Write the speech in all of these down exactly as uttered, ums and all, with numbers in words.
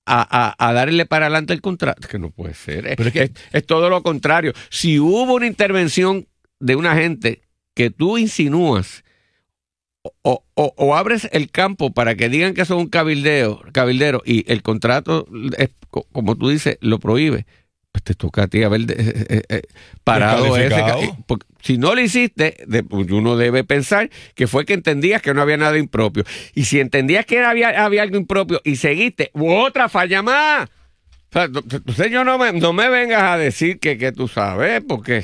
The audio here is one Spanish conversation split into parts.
a, a, a darle para adelante el contrato, que no puede ser. Es, es, que, es, es todo lo contrario. Si hubo una intervención de una gente que tú insinúas o, o, o abres el campo para que digan que son un cabildeo, cabildero y el contrato, es, como tú dices, lo prohíbe, pues te toca a ti haber eh, eh, eh, parado ese. Porque si no lo hiciste, de, pues uno debe pensar que fue que entendías que no había nada impropio. Y si entendías que había, había algo impropio y seguiste, otra falla más. O sea, entonces yo no me, no me vengas a decir que, que tú sabes, porque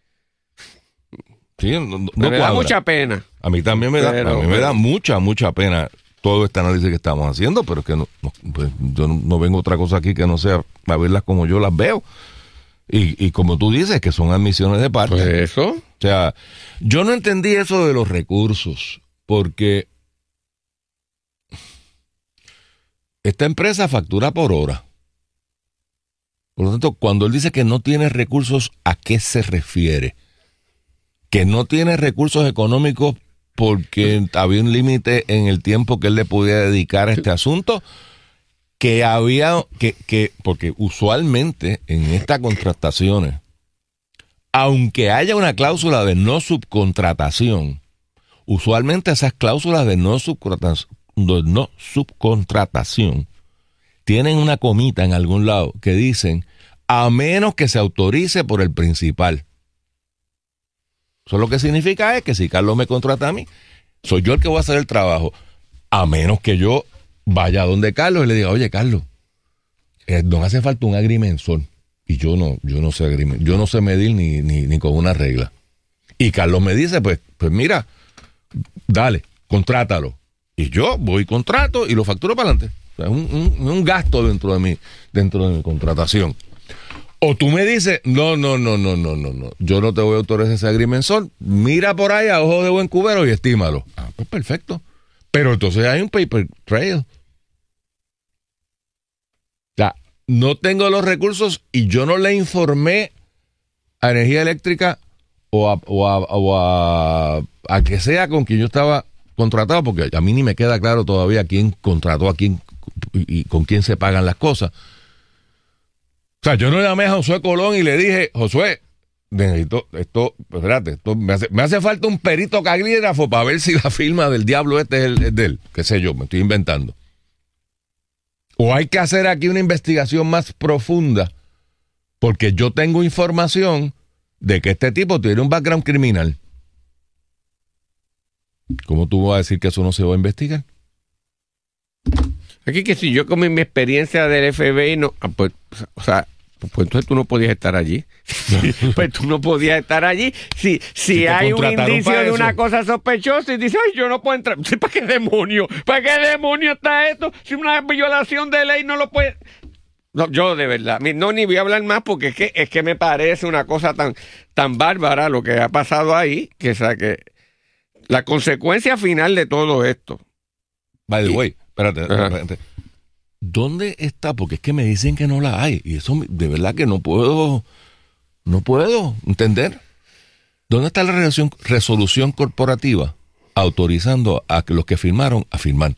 sí, no, no me da mucha pena. A mí también me da, pero, a mí me da mucha, mucha pena todo este análisis que estamos haciendo, pero es que no, no, pues yo no, no vengo otra cosa aquí que no sea a verlas como yo las veo. Y, y como tú dices, que son admisiones de parte. Pues eso. O sea, yo no entendí eso de los recursos, porque esta empresa factura por hora. Por lo tanto, cuando él dice que no tiene recursos, ¿a qué se refiere? Que no tiene recursos económicos porque había un límite en el tiempo que él le podía dedicar a este asunto, que había, que, que, porque usualmente en estas contrataciones, aunque haya una cláusula de no subcontratación, usualmente esas cláusulas de no subcontratación, de no subcontratación tienen una comita en algún lado que dicen, a menos que se autorice por el principal. Eso lo que significa es que si Carlos me contrata a mí, soy yo el que voy a hacer el trabajo, a menos que yo vaya donde Carlos y le diga, oye Carlos, eh, no hace falta un agrimensor. Y yo no, yo no sé agrimensor, yo no sé medir ni, ni, ni con una regla. Y Carlos me dice, pues, pues mira, dale, contrátalo. Y yo voy y contrato y lo facturo para adelante. O sea, es un, un, un gasto dentro de mi, dentro de mi contratación. O tú me dices, no, no, no, no, no, no, no, yo no te voy a autorizar ese agrimensor, mira por ahí a ojo de buen cubero y estímalo. Ah, pues perfecto. Pero entonces hay un paper trail. O sea, no tengo los recursos y yo no le informé a Energía Eléctrica o a, o a, o a, a que sea con quien yo estaba contratado, porque a mí ni me queda claro todavía quién contrató a quién y, y con quién se pagan las cosas. O sea, yo no llamé a Josué Colón y le dije, Josué, necesito, esto, espérate, esto, me, hace, me hace falta un perito caglígrafo para ver si la firma del diablo este es, el, es de él, qué sé yo, me estoy inventando. O hay que hacer aquí una investigación más profunda, porque yo tengo información de que este tipo tiene un background criminal. ¿Cómo tú vas a decir que eso no se va a investigar? Aquí que si yo con mi, mi experiencia del F B I, no, pues, o sea, pues, pues entonces tú no podías estar allí. Pues tú no podías estar allí. Si, si, si hay un indicio de una cosa sospechosa y dices, ay, yo no puedo entrar. ¿Para qué demonio? ¿Para qué demonio está esto? Si una violación de ley no lo puede... No, yo de verdad, no, ni voy a hablar más porque es que, es que me parece una cosa tan, tan bárbara lo que ha pasado ahí, que, o sea, que la consecuencia final de todo esto. By the way, espérate, espérate. ¿Dónde está? Porque es que me dicen que no la hay. Y eso de verdad que no puedo, no puedo entender. ¿Dónde está la resolución, resolución corporativa autorizando a que los que firmaron a firmar?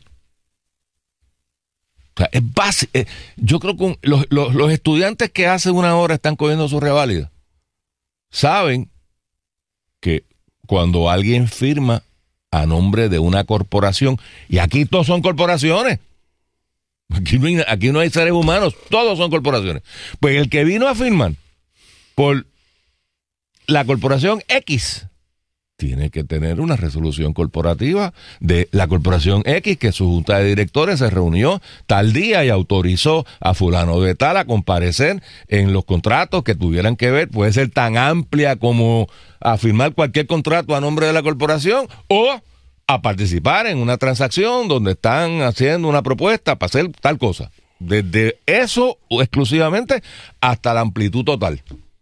O sea, es básico. Eh, yo creo que los, los, los estudiantes que hace una hora están cogiendo su reválida saben que cuando alguien firma a nombre de una corporación, y aquí todos son corporaciones, aquí no hay, aquí no hay seres humanos, todos son corporaciones, pues el que vino a firmar por la corporación X tiene que tener una resolución corporativa de la corporación X, que su junta de directores se reunió tal día y autorizó a fulano de tal a comparecer en los contratos que tuvieran que ver, puede ser tan amplia como a firmar cualquier contrato a nombre de la corporación o a participar en una transacción donde están haciendo una propuesta para hacer tal cosa. Desde eso exclusivamente hasta la amplitud total.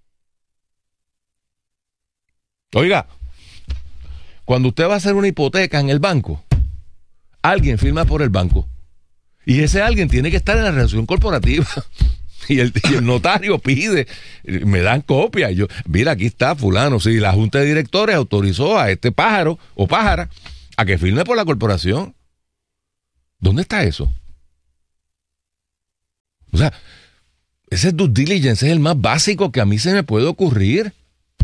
Oiga, cuando usted va a hacer una hipoteca en el banco, alguien firma por el banco. Y ese alguien tiene que estar en la relación corporativa. Y el, y el notario pide, me dan copia. Y yo, mira, aquí está fulano. Si la junta de directores autorizó a este pájaro o pájara a que firme por la corporación. ¿Dónde está eso? sea, ese due diligence es el más básico que a mí se me puede ocurrir.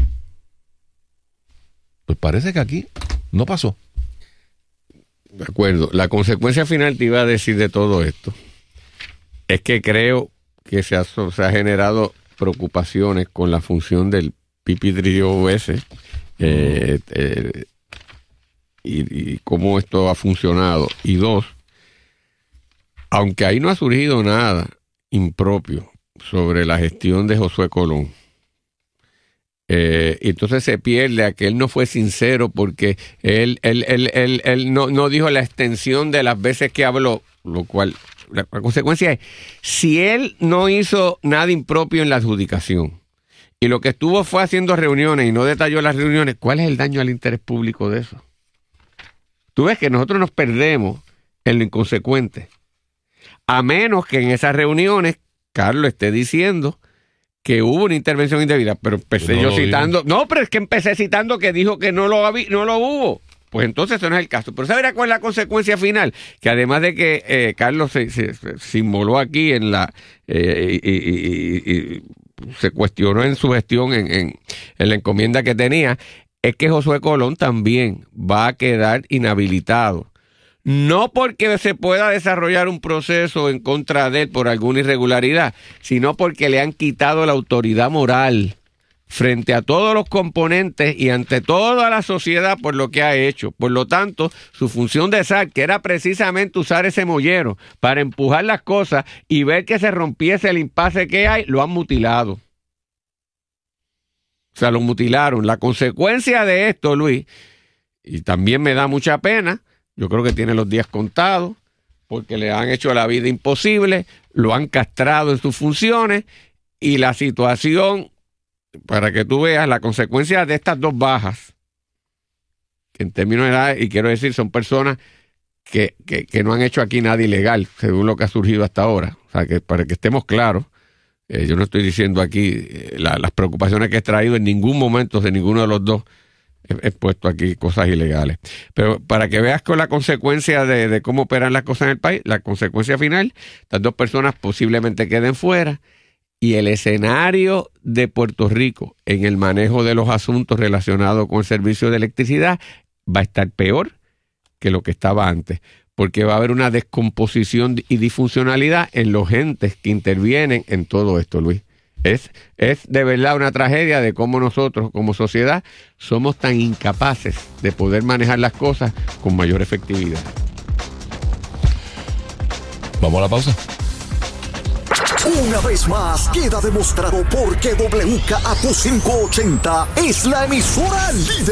Pues parece que aquí no pasó. De acuerdo. La consecuencia final te iba a decir de todo esto es que creo que se ha, se ha generado preocupaciones con la función del P P tres O S eh, eh, y, y cómo esto ha funcionado. Y dos, aunque ahí no ha surgido nada impropio sobre la gestión de Josué Colón, Eh, entonces se pierde a que él no fue sincero porque él, él, él, él, él no, no dijo la extensión de las veces que habló, lo cual, la, la consecuencia es, si él no hizo nada impropio en la adjudicación y lo que estuvo fue haciendo reuniones y no detalló las reuniones, ¿cuál es el daño al interés público de eso? Tú ves que nosotros nos perdemos en lo inconsecuente, a menos que en esas reuniones Carlos esté diciendo que hubo una intervención indebida, pero empecé no yo citando, digo. no, pero es que empecé citando que dijo que no lo, había, no lo hubo. Pues entonces eso no es el caso. Pero ¿sabes cuál es la consecuencia final? Que además de que eh, Carlos se, se, se inmoló aquí en la eh, y, y, y, y se cuestionó en su gestión en, en, en la encomienda que tenía, es que Josué Colón también va a quedar inhabilitado. No porque se pueda desarrollar un proceso en contra de él por alguna irregularidad, sino porque le han quitado la autoridad moral frente a todos los componentes y ante toda la sociedad por lo que ha hecho. Por lo tanto, su función de S A C, que era precisamente usar ese mollero para empujar las cosas y ver que se rompiese el impasse que hay, lo han mutilado. O sea, lo mutilaron. La consecuencia de esto, Luis, y también me da mucha pena, yo creo que tiene los días contados, porque le han hecho la vida imposible, lo han castrado en sus funciones, y la situación, para que tú veas, la consecuencia de estas dos bajas, que en términos de edad, y quiero decir, son personas que, que, que no han hecho aquí nada ilegal, según lo que ha surgido hasta ahora. O sea, que para que estemos claros, eh, yo no estoy diciendo aquí eh, la, las preocupaciones que he traído en ningún momento de ninguno de los dos, he puesto aquí cosas ilegales. Pero para que veas con la consecuencia de, de cómo operan las cosas en el país, la consecuencia final, estas dos personas posiblemente queden fuera y el escenario de Puerto Rico en el manejo de los asuntos relacionados con el servicio de electricidad va a estar peor que lo que estaba antes, porque va a haber una descomposición y disfuncionalidad en los entes que intervienen en todo esto, Luis. Es, es de verdad una tragedia de cómo nosotros como sociedad somos tan incapaces de poder manejar las cosas con mayor efectividad. Vamos a la pausa. Una vez más queda demostrado por qué W K A Q quinientos ochenta es la emisora líder.